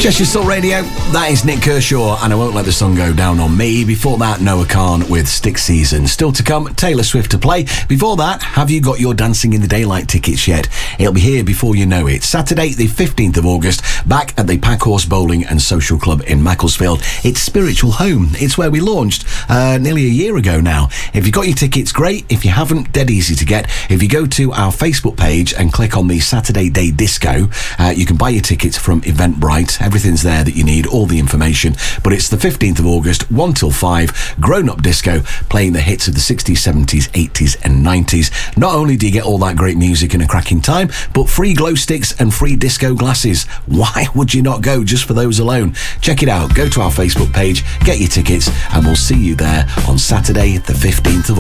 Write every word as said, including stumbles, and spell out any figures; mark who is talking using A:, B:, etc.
A: Cheshire Soul Radio, that is Nick Kershaw, and I Won't Let the Sun Go Down on Me. Before that, Noah Khan with Stick Season. Still to come, Taylor Swift to play. Before that, have you got your Dancing in the Daylight tickets yet? It'll be here before you know it. Saturday, the fifteenth of August, back at the Packhorse Bowling and Social Club in Macclesfield. It's Spiritual Home. It's where we launched uh, nearly a year ago now. If you got your tickets, great. If you haven't, dead easy to get. If you go to our Facebook page and click on the Saturday Day Disco, uh, you can buy your tickets from Eventbrite. Everything's there that you need, all the information. But it's the fifteenth of August, one till five, grown-up disco, playing the hits of the sixties, seventies, eighties and nineties. Not only do you get all that great music in a cracking time, but free glow sticks and free disco glasses. Why would you not go just for those alone? Check it out. Go to our Facebook page, get your tickets, and we'll see you there on Saturday, the fifteenth of August.